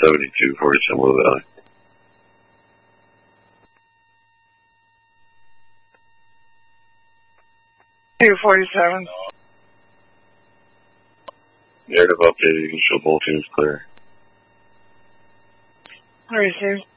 72, 47 Blue Valley. Two 47. Narrative updated, you can show both teams clear. Received.